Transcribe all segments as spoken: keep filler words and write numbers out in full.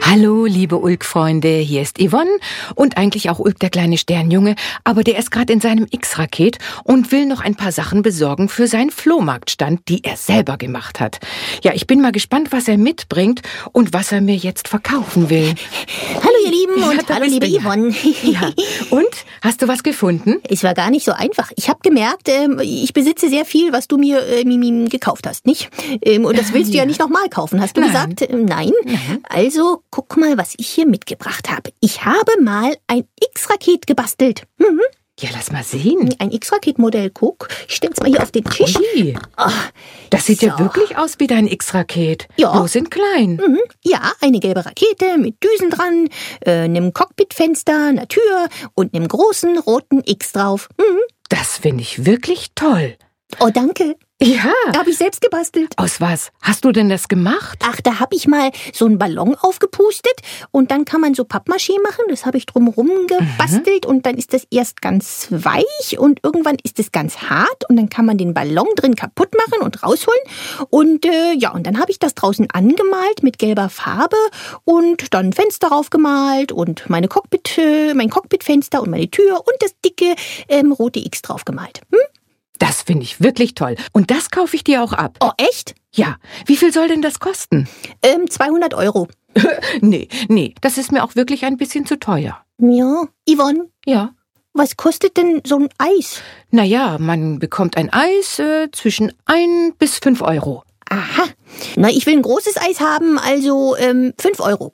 Hallo, liebe Ulk-Freunde, hier ist Yvonne und eigentlich auch Ulk, der kleine Sternjunge, aber der ist gerade in seinem X-Raket und will noch ein paar Sachen besorgen für seinen Flohmarktstand, die er selber gemacht hat. Ja, ich bin mal gespannt, was er mitbringt und was er mir jetzt verkaufen will. Hallo ihr Lieben und Ja, hallo liebe ja. Yvonne. Ja, und? Hast du was gefunden? Es war gar nicht so einfach. Ich habe gemerkt, ähm, ich besitze sehr viel, was du mir äh, Mimi, gekauft hast, nicht? Ähm, und das willst du ja, Ja. nicht nochmal kaufen, hast du Nein. gesagt? Ähm, nein. Nein. Also guck mal, was ich hier mitgebracht habe. Ich habe mal ein X-Raket gebastelt. Mhm. Ja, lass mal sehen. Ein X-Raket-Modell, guck. Ich stell's mal hier auf den Tisch. Ui, Ah, das sieht ja so. wirklich aus wie dein X-Raket. Ja. Bloß in klein. Mhm. Ja, eine gelbe Rakete mit Düsen dran, äh, einem Cockpitfenster, einer Tür und einem großen roten X drauf. Mhm. Das finde ich wirklich toll. Oh, danke. Ja. Habe ich selbst gebastelt. Aus was? Hast du denn das gemacht? Ach, da habe ich mal so einen Ballon aufgepustet und dann kann man so Pappmaché machen. Das habe ich drumherum gebastelt und dann ist das erst ganz weich und irgendwann ist es ganz hart und dann kann man den Ballon drin kaputt machen und rausholen. Und äh, ja, und dann habe ich das draußen angemalt mit gelber Farbe und dann Fenster draufgemalt und meine Cockpit, äh, mein Cockpitfenster und meine Tür und das dicke ähm, rote X draufgemalt. Hm? Das finde ich wirklich toll. Und das kaufe ich dir auch ab. Oh, echt? Ja. Wie viel soll denn das kosten? Ähm, zweihundert Euro. Nee, nee, das ist mir auch wirklich ein bisschen zu teuer. Ja, Yvonne, Ja. was kostet denn so ein Eis? Naja, man bekommt ein Eis äh, zwischen ein bis fünf Euro. Aha. Na, ich will ein großes Eis haben, also ähm, fünf Euro.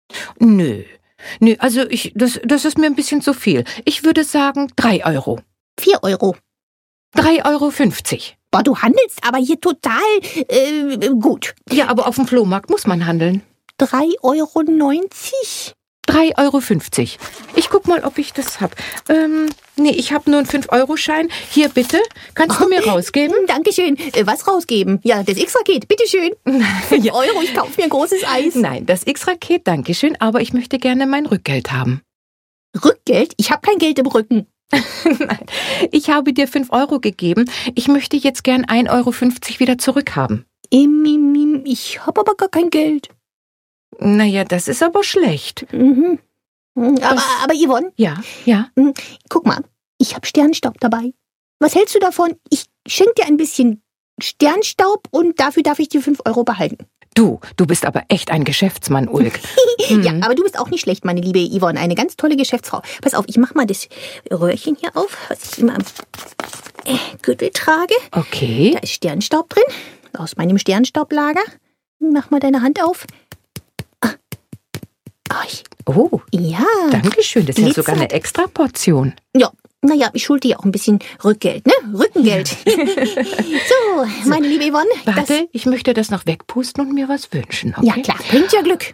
Nö. Nö, also ich, das, das ist mir ein bisschen zu viel. Ich würde sagen drei Euro. vier Euro. drei Euro fünfzig. Boah, du handelst aber hier total äh, gut. Ja, aber auf dem Flohmarkt muss man handeln. drei Euro neunzig. drei Euro fünfzig. Ich guck mal, ob ich das hab. Ähm, nee, ich habe nur einen fünf Euro Schein. Hier, bitte. Kannst du mir rausgeben? Dankeschön. Äh, was rausgeben? Ja, das X-Raket, bitteschön. fünf Euro, ich kaufe mir ein großes Eis. Nein, das X-Raket, dankeschön, aber ich möchte gerne mein Rückgeld haben. Rückgeld? Ich habe kein Geld im Rücken. Nein, ich habe dir fünf Euro gegeben. Ich möchte jetzt gern ein Euro fünfzig wieder zurückhaben. Ähm, Ich habe aber gar kein Geld. Naja, das ist aber schlecht. Mhm. Aber, aber Yvonne, Ja, ja. guck mal, ich habe Sternstaub dabei. Was hältst du davon? Ich schenke dir ein bisschen Sternstaub und dafür darf ich die fünf Euro behalten. Du, du bist aber echt ein Geschäftsmann, Ulk. Ja, aber du bist auch nicht schlecht, meine liebe Yvonne. Eine ganz tolle Geschäftsfrau. Pass auf, ich mach mal das Röhrchen hier auf, was ich immer am äh, Gürtel trage. Okay. Da ist Sternstaub drin, aus meinem Sternstaublager. Mach mal deine Hand auf. Ah. Ah, ich, Oh, ja. danke schön. Das ist ja sogar eine Glitzert. extra Portion. Ja, naja, ich schulde dir auch ein bisschen Rückgeld, ne? Rückengeld. so, meine liebe Yvonne. Warte, ich möchte das noch wegpusten und mir was wünschen, okay? Das, ja, klar, bringt ja Glück.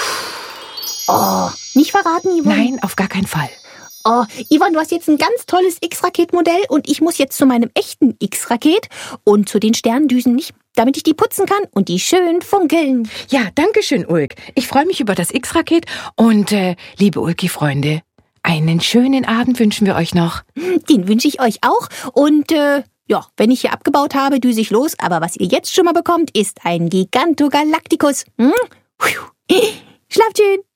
Oh, nicht verraten, Yvonne. Nein, auf gar keinen Fall. Oh, Yvonne, du hast jetzt ein ganz tolles X-Raket-Modell und ich muss jetzt zu meinem echten X-Raket und zu den Sterndüsen nicht, damit ich die putzen kann und die schön funkeln. Ja, danke schön, Ulk. Ich freue mich über das X-Raket und, äh, liebe Ulki-Freunde, einen schönen Abend wünschen wir euch noch. Den wünsche ich euch auch und, äh, ja, wenn ich hier abgebaut habe, düse ich los, aber was ihr jetzt schon mal bekommt, ist ein Gigantogalacticus. Hm? Schlaft schön.